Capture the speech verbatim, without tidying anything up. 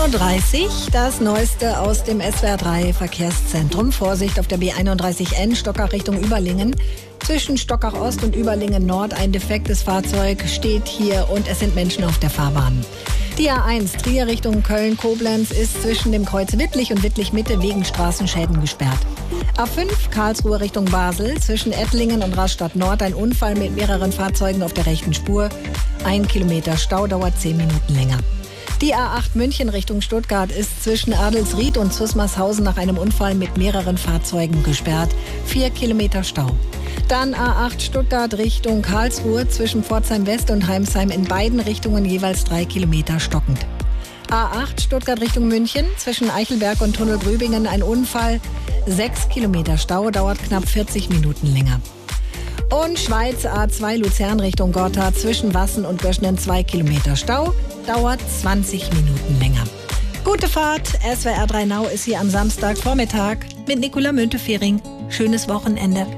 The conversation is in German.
Uhr dreißig, das Neueste aus dem S W R drei Verkehrszentrum. Vorsicht auf der B einunddreißig N, Stockach Richtung Überlingen. Zwischen Stockach Ost und Überlingen Nord ein defektes Fahrzeug steht hier und es sind Menschen auf der Fahrbahn. Die A eins Trier Richtung Köln-Koblenz ist zwischen dem Kreuz Wittlich und Wittlich-Mitte wegen Straßenschäden gesperrt. A fünf Karlsruhe Richtung Basel, zwischen Ettlingen und Rastatt Nord ein Unfall mit mehreren Fahrzeugen auf der rechten Spur. Ein Kilometer Stau dauert zehn Minuten länger. Die A acht München Richtung Stuttgart ist zwischen Adelsried und Zusmarshausen nach einem Unfall mit mehreren Fahrzeugen gesperrt. Vier Kilometer Stau. Dann A acht Stuttgart Richtung Karlsruhe zwischen Pforzheim West und Heimsheim in beiden Richtungen jeweils drei Kilometer stockend. A acht Stuttgart Richtung München zwischen Eichelberg und Tunnelgrübingen ein Unfall. Sechs Kilometer Stau, dauert knapp vierzig Minuten länger. Und Schweiz A zwei Luzern Richtung Gotha zwischen Wassen und Göschnen zwei Kilometer Stau, dauert zwanzig Minuten länger. Gute Fahrt, S W R drei Now ist hier am Samstagvormittag mit Nicola Müntefering. Schönes Wochenende.